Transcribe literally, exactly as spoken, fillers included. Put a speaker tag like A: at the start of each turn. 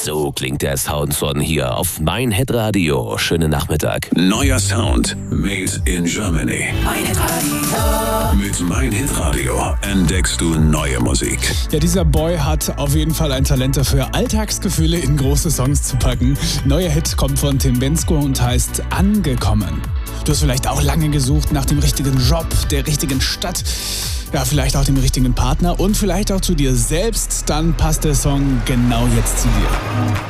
A: So klingt der Sound von hier auf mein Hitradio. Schönen Nachmittag.
B: Neuer Sound made in Germany.
C: Mein Hitradio.
B: Mit Mein Hitradio entdeckst du neue Musik.
D: Ja, dieser Boy hat auf jeden Fall ein Talent dafür, Alltagsgefühle in große Songs zu packen. Neuer Hit kommt von Tim Bendzko und heißt Angekommen. Du hast vielleicht auch lange gesucht nach dem richtigen Job, der richtigen Stadt, ja, vielleicht auch dem richtigen Partner und vielleicht auch zu dir selbst. Dann passt der Song genau jetzt zu dir.